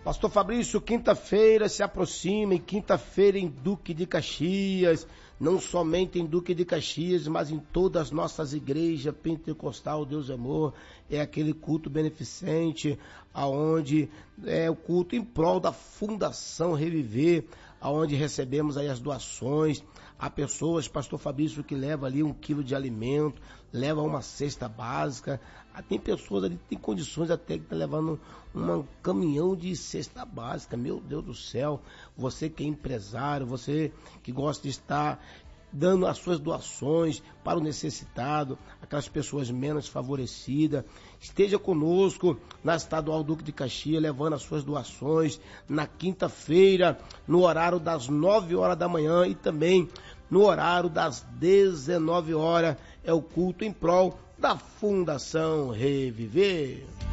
Pastor Fabrício, quinta-feira se aproxima, e quinta-feira em Duque de Caxias, não somente em Duque de Caxias, mas em todas as nossas igrejas pentecostal, Deus é Amor, é aquele culto beneficente, aonde é o culto em prol da Fundação Reviver, aonde recebemos aí as doações. Há pessoas, pastor Fabrício, que leva ali 1 quilo de alimento, leva uma cesta básica. Tem pessoas ali que têm condições até que estão levando um caminhão de cesta básica. Meu Deus do céu, você que é empresário, você que gosta de estar dando as suas doações para o necessitado, aquelas pessoas menos favorecidas, esteja conosco na Estadual Duque de Caxias, levando as suas doações na quinta-feira, no horário das 9 horas da manhã e também no horário das 19 horas, é o culto em prol da Fundação Reviver.